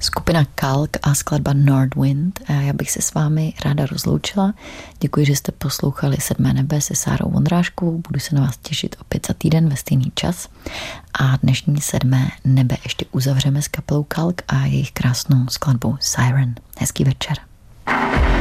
skupina Kalk a skladba Nordwind. A já bych se s vámi ráda rozloučila. Děkuji, že jste poslouchali Sedmé nebe se Sárou Vondráškovou. Budu se na vás těšit opět za týden ve stejný čas. A dnešní Sedmé nebe ještě uzavřeme s kapelou Kalk a jejich krásnou skladbou Siren. Hezký večer.